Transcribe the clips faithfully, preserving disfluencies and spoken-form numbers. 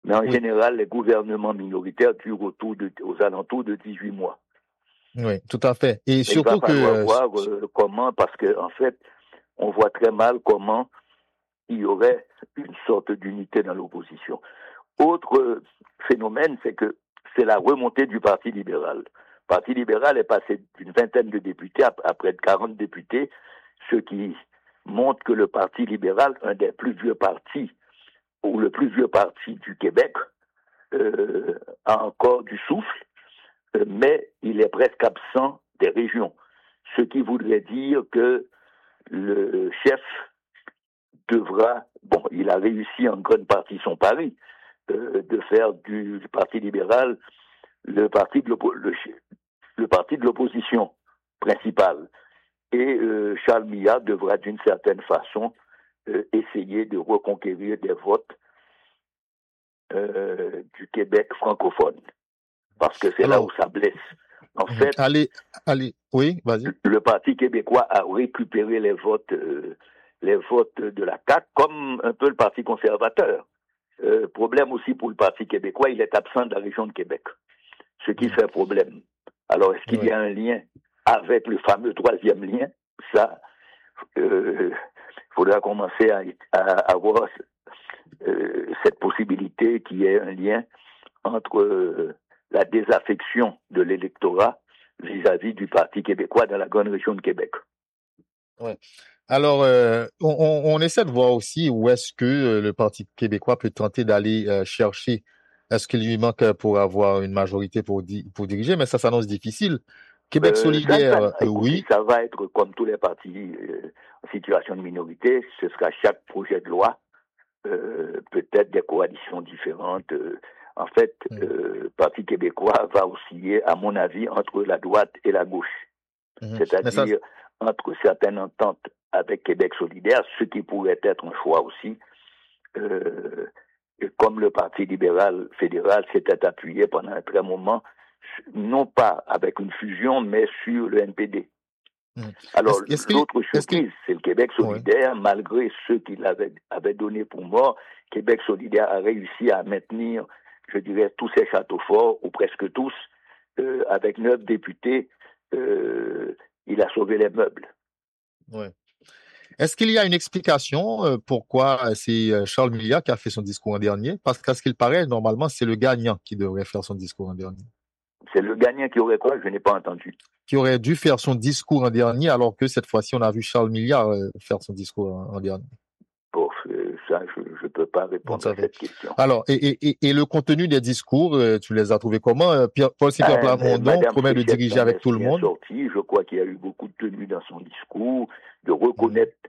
Mais en Oui, général, les gouvernements minoritaires durent autour de, aux alentours de dix-huit mois. oui, tout à fait. Et Mais il va surtout que, falloir euh, s- voir s- euh, comment, parce que en fait, on voit très mal comment il y aurait une sorte d'unité dans l'opposition. Autre euh, phénomène, c'est que c'est la remontée du Parti libéral. Le Parti libéral est passé d'une vingtaine de députés à, à près de quarante députés, ce qui montre que le Parti libéral, un des plus vieux partis, ou le plus vieux parti du Québec, euh, a encore du souffle, euh, mais il est presque absent des régions. Ce qui voudrait dire que le chef devra, bon, il a réussi en grande partie son pari, euh, de faire du, du Parti libéral le parti de l'oppo- le, le parti de l'opposition principale. Et euh, Charles Millat devra d'une certaine façon euh, essayer de reconquérir des votes euh, du Québec francophone, parce que c'est là où alors, ça blesse. En mhm, fait, allez, allez, oui, vas-y. le Parti québécois a récupéré les votes, euh, les votes de la C A Q, comme un peu le Parti conservateur. Euh, problème aussi pour le Parti québécois, il est absent de la région de Québec, ce qui Mhm, fait problème. Alors, est-ce qu'il y oui. a un lien avec le fameux troisième lien? Ça, il euh, faudra commencer à, à avoir euh, cette possibilité qu'il y ait un lien entre euh, la désaffection de l'électorat vis-à-vis du Parti québécois dans la grande région de Québec. Ouais. Alors, euh, on, on- on essaie de voir aussi où est-ce que euh, le Parti québécois peut tenter d'aller euh, chercher. Est-ce qu'il lui manque euh, pour avoir une majorité pour, di- pour diriger, mais ça s'annonce difficile. Québec Euh, ça, ça, solidaire, euh, écoutez, oui. ça va être comme tous les partis euh, en situation de minorité, ce sera chaque projet de loi, euh, peut-être des coalitions différentes. Euh, en fait, Mhm, euh, le Parti québécois va osciller, à mon avis, entre la droite et la gauche, mhm. Mais ça, c'est-à-dire entre certaines ententes avec Québec solidaire, ce qui pourrait être un choix aussi, euh, et comme le Parti libéral fédéral s'était appuyé pendant un très moment, non pas avec une fusion, mais sur le N P D. mhm. Alors, Est-ce, est-ce qu'il, l'autre est-ce qu'il, surprise, c'est le Québec ouais. solidaire, malgré ceux qui l'avaient avaient donné pour mort, Québec solidaire a réussi à maintenir, je dirais, tous ses châteaux forts, ou presque tous, euh, avec neuf députés, euh, il a sauvé les meubles. Ouais. Est-ce qu'il y a une explication euh, pourquoi euh, c'est euh, Charles Millat qui a fait son discours en dernier? Parce qu'à ce qu'il paraît, normalement, c'est le gagnant qui devrait faire son discours en dernier. C'est le gagnant qui aurait quoi? Je n'ai pas entendu. Qui aurait dû faire son discours en dernier, alors que cette fois-ci, on a vu Charles Millat euh, faire son discours en, en dernier. Bon, euh, ça, je ne peux pas On ne répondre à savait. cette question. Alors, et, et, et, et le contenu des discours, euh, tu les as trouvés comment? Euh, Pierre, Paul Saint-Pierre Ben, ben, Plamondon Madame promet de Fréchette diriger s'en avec est tout le bien monde. sortie. Je crois qu'il y a eu beaucoup de tenue dans son discours, de Mhm, reconnaître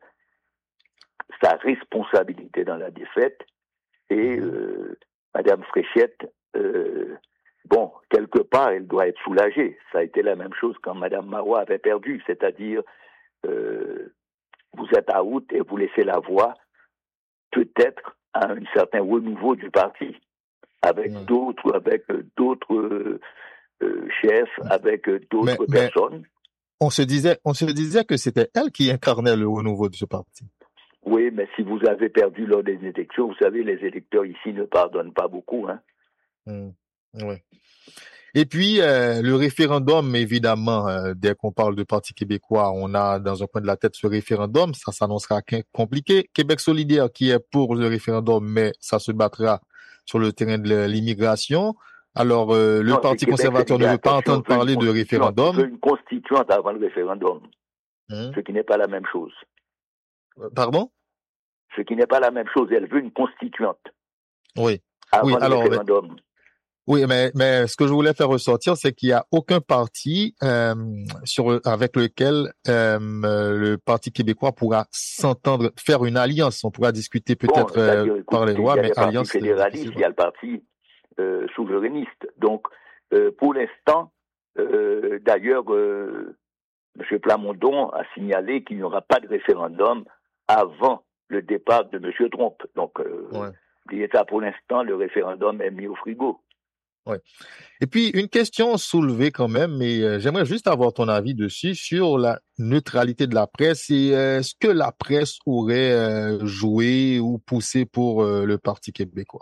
sa responsabilité dans la défaite. Et mhm, euh, Madame Fréchette, euh, bon, quelque part, elle doit être soulagée. Ça a été la même chose quand Madame Marois avait perdu, c'est-à-dire euh, vous êtes à out et vous laissez la voix peut-être à un certain renouveau du parti, avec ouais. d'autres, avec euh, d'autres euh, euh, chefs, avec euh, Mais, d'autres mais personnes. on se disait, on se disait que c'était elle qui incarnait le renouveau de ce parti. Oui, mais si vous avez perdu lors des élections, vous savez, les électeurs ici ne pardonnent pas beaucoup, hein. Mhm, ouais. Et puis, euh, le référendum, évidemment, euh, dès qu'on parle de Parti québécois, on a dans un coin de la tête ce référendum, ça s'annoncera compliqué. Québec solidaire qui est pour le référendum, mais ça se battra sur le terrain de l'immigration. Alors, euh, le Non, et Parti Québec conservateur ne solidaire, veut pas attention, entendre veut une parler de constituante, veut référendum. une constituante avant le référendum, Hein? ce qui n'est pas la même chose. Pardon? Ce qui n'est pas la même chose, elle veut une constituante Oui. Oui, avant le alors, référendum. oui, mais, mais ce que je voulais faire ressortir, c'est qu'il n'y a aucun parti euh, sur, avec lequel euh, le Parti québécois pourra s'entendre, faire une alliance. On pourra discuter Bon, peut-être euh, c'est-à-dire, par les écoutez, il lois, y a mais les partis alliance, c'est fédéralistes, difficile. il y a le parti euh, souverainiste. Donc, euh, pour l'instant, euh, d'ailleurs, euh, M. Plamondon a signalé qu'il n'y aura pas de référendum avant le départ de M. Trump. Donc, euh, Ouais, oubliez ça, pour l'instant, le référendum est mis au frigo. ouais. Et puis, une question soulevée quand même, mais euh, j'aimerais juste avoir ton avis dessus, sur la neutralité de la presse et euh, est-ce que la presse aurait euh, joué ou poussé pour euh, le Parti québécois?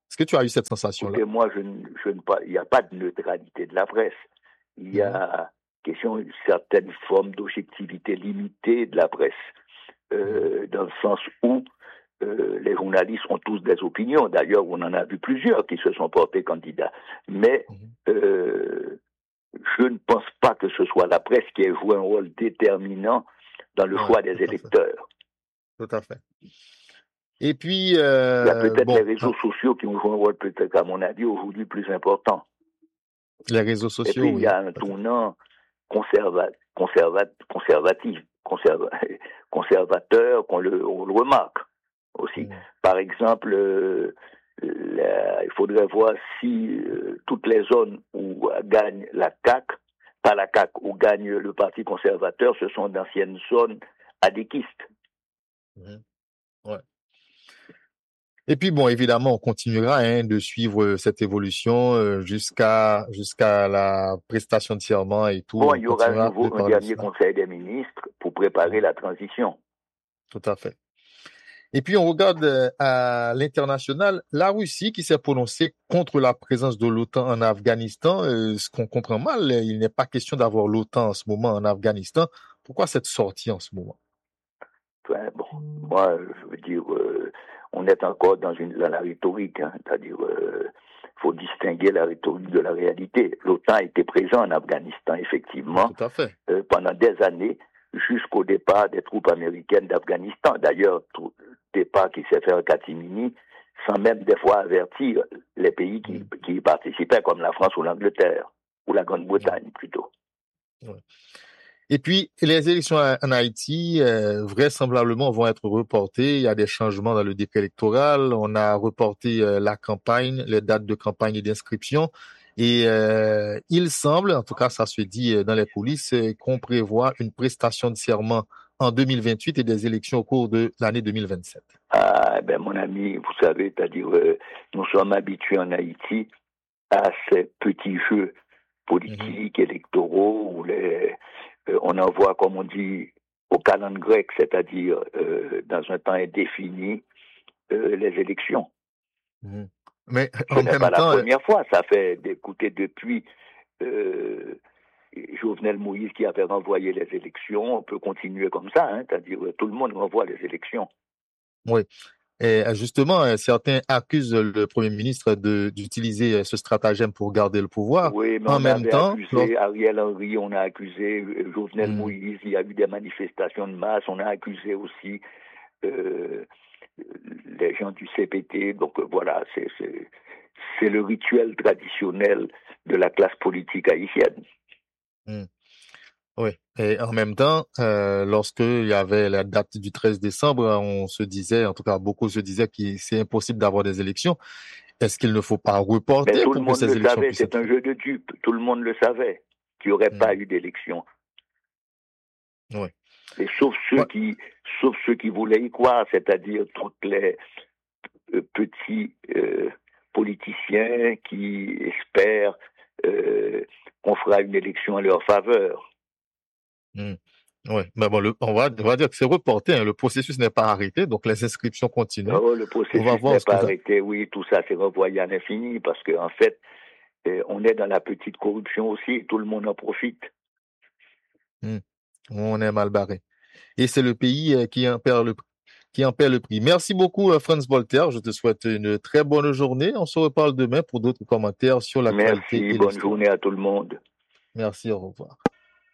Est-ce que tu as eu cette sensation-là? Écoutez, moi, je, ne- je ne pas, il n'y a pas de neutralité de la presse. Il y Mhm, a question d'une certaine forme d'objectivité limitée de la presse, mhm, euh, dans le sens où euh, les journalistes ont tous des opinions. D'ailleurs, on en a vu plusieurs qui se sont portés candidats. Mais mhm. euh, je ne pense pas que ce soit la presse qui ait joué un rôle déterminant dans le Ouais, choix des tout à fait, électeurs. tout à fait. Et puis, Il y a euh, peut-être les bon, hein, réseaux sociaux qui ont joué un rôle, peut-être, à mon avis, aujourd'hui plus important. les réseaux Et sociaux, puis, il y oui, a un peut-être. tournant conserva, conserva, conservatif, conserva, conservateur qu'on le, on le remarque aussi. Mhm, Par exemple, euh, la, il faudrait voir si euh, toutes les zones où euh, gagne la C A Q, pas la C A Q, où gagne le Parti conservateur, ce sont d'anciennes zones adéquistes. mhm, ouais. Et puis, bon, évidemment, on continuera hein, de suivre cette évolution euh, jusqu'à jusqu'à la prestation de serment et tout. Bon, On il y aura un continuera de nouveau, un parler de dernier cela. conseil des ministres pour préparer Mhm, la transition. tout à fait. Et puis, on regarde euh, à l'international, la Russie qui s'est prononcée contre la présence de l'OTAN en Afghanistan. Euh, ce qu'on comprend mal, il n'est pas question d'avoir l'OTAN en ce moment en Afghanistan. Pourquoi cette sortie en ce moment? Enfin, bon, moi, je veux dire, euh, on est encore dans, une, dans la rhétorique, hein, c'est-à-dire, il euh, faut distinguer la rhétorique de la réalité. L'OTAN était présent en Afghanistan, Oui, effectivement, tout à fait. euh, pendant des années, jusqu'au départ des troupes américaines d'Afghanistan. D'ailleurs, tout départ qui s'est fait en catimini, sans même des fois avertir les pays qui, Mhm, qui y participaient, comme la France ou l'Angleterre, ou la ouais, Grande-Bretagne plutôt. ouais. Et puis, les élections en Haïti, euh, vraisemblablement, vont être reportées. Il y a des changements dans le décret électoral. On a reporté euh, la campagne, les dates de campagne et d'inscription. Et euh, il semble, en tout cas, ça se dit euh, dans les coulisses, euh, qu'on prévoit une prestation de serment en deux mille vingt-huit et des élections au cours de l'année deux mille vingt-sept. Ah, ben, mon ami, vous savez, c'est-à-dire, euh, nous sommes habitués en Haïti à ces petits jeux Mhm, politiques, électoraux, où les, euh, on envoie, comme on dit, au calendrier grec, c'est-à-dire euh, dans un temps indéfini, euh, les élections. mhm. Mais Ce en n'est pas même la temps, euh, première fois, ça fait d'écouter depuis euh, Jovenel Moïse qui avait renvoyé les élections, on peut continuer comme ça, hein, c'est-à-dire tout le monde renvoie les élections. oui. Et euh, justement, euh, certains accusent le Premier ministre de d'utiliser euh, ce stratagème pour garder le pouvoir. Oui, mais En on même avait temps, lors- accusé Ariel Henry, on a accusé euh, Jovenel Hmm, Moïse, il y a eu des manifestations de masse, on a accusé aussi euh, les gens du C P T. Donc euh, voilà, c'est, c'est, c'est le rituel traditionnel de la classe politique haïtienne. hmm, oui. Et en même temps, euh, lorsque il y avait la date du treize décembre, on se disait, en tout cas beaucoup se disaient que c'est impossible d'avoir des élections. Est-ce qu'il ne faut pas Mais reporter tout le pour que monde le ces élections savait, puissent c'est être un faites? jeu de dupes, tout le monde le savait, qu'il n'y aurait pas Hmm, eu d'élection. oui. Et sauf ceux Ouais. qui, sauf ceux qui voulaient y croire, c'est-à-dire tous les euh, petits euh, politiciens qui espèrent euh, qu'on fera une élection en leur faveur. Hmm, oui. Mais bon, le- on va, on va dire que c'est reporté, hein. Le processus n'est pas arrêté, donc les inscriptions continuent. Oh, le On va processus voir n'est ce que pas ça. arrêté, oui, tout ça s'est revoyé à l'infini, parce qu'en en fait, euh, on est dans la petite corruption aussi, tout le monde en profite. Hmm, on est mal barré. Et c'est le pays euh, qui en perd le, qui en perd le prix. Merci beaucoup, euh, Franz Bolter. Je te souhaite une très bonne journée. On se reparle demain pour d'autres commentaires sur l'actualité Merci, et bonne l'histoire. journée à tout le monde. Merci, au revoir.